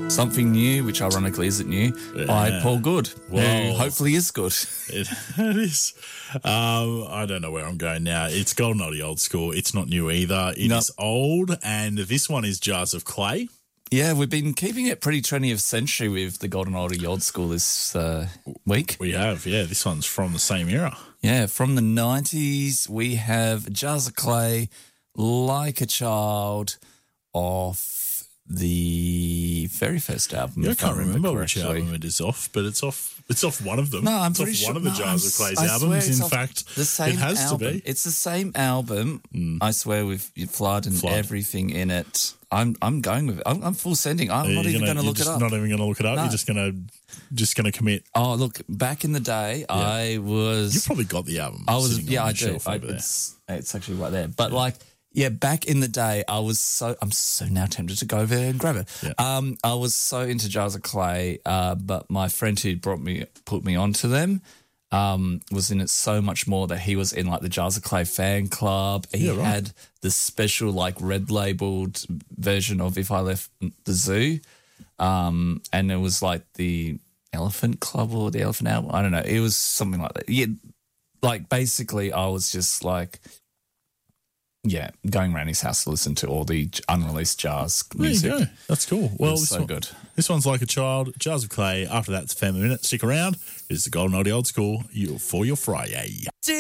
Something New, which ironically isn't new, by Paul Good, who hopefully is good. It is. I don't know where I'm going now. It's Golden Oldie Old School. It's not new either. It is old, and this one is Jars of Clay. Yeah, we've been keeping it pretty 20th century with the Golden Oldie Old School this week. We have, yeah. This one's from the same era. Yeah, from the 90s, we have Jars of Clay, Like a Child, off the very first album. I can't remember which album it is off, but it's off one of them. No, I'm it's pretty off sure. one of the Jars of Clay's albums. In fact, the same it has album. to be. It's the same album. I swear, with Flood and everything in it. I'm going with it. I'm full sending. I'm not even going to look it up. Not even going to look it up. No. You're just going to commit. Oh, look! Back in the day, I was. You probably got the album. I was. Yeah, I do. Over there. It's actually right there. But back in the day, I'm so now tempted to go there and grab it. Yeah. I was so into Jars of Clay, but my friend who put me onto them was in it so much more that he was in like the Jars of Clay fan club. He had the special red labeled version of If I Left the Zoo, and it was like the Elephant Club or the Elephant Album. I don't know. It was something like that. Yeah, basically, I was just going around his house to listen to all the unreleased Jars music. There you go. That's cool. Well, this so good. This one's Like a Child, Jars of Clay. After that, it's Family Minute. Stick around. It's the Golden Oldie Old School for your Friday.